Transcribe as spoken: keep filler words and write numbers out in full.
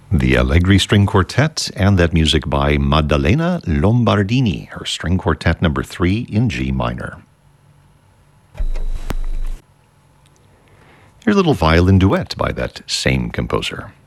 The Allegri String Quartet, and that music by Maddalena Lombardini, her String Quartet number three in G minor. Here's a little violin duet by that same composer.